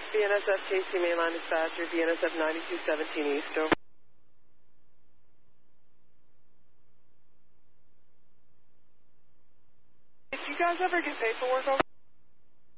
BNSF KC Mainline Dispatcher, BNSF 9217 East, over. Did you guys ever get paperwork over?